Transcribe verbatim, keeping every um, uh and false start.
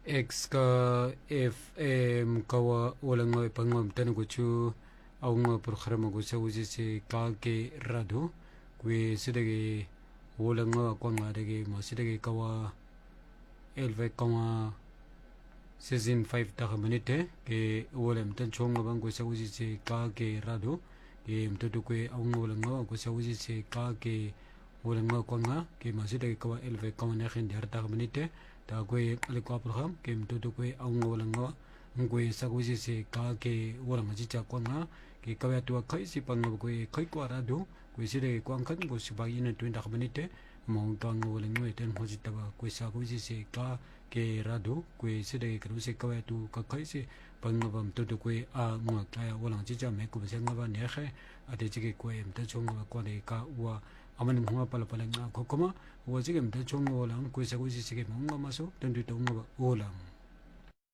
X ka F M kawa wala nga pangam tan ko chu au nga programa ko sa usi se ka ke rado kwe sidage wala nga kwa nga dege ma sidage kawa elve kawa season five ta minute ke wala mtan chonga bang ko sa usi se ka ke rado ke mtoto kwe au nga wala nga ko sa usi se ka ke wala nga kwa nga ke ma sidage kawa elve kawa na khin dar ta minute ta kwe ale kwa program ke mtoto kwe au nga wala nga ngwe sa ko se ka ke wala nga chicha kwa nga ke kawa tu kai si pang kwe kai kwa rado kwe sire kwa kan ko si ba ina tu ndak minute mo ka nga wala nga ten ho jita ba kwe sa ko se ka ke rado kwe sire ka se kawa tu ka kai si pang ba mtoto kwe a nga ka wala nga chicha me ko se nga ba ne khe ate chike kwe mta chong ba kwa de ka wa aman mga pala pala nga kokoma wa chike mta chong wala kwe sa ko se ke mo nga maso ten tu to nga ba wala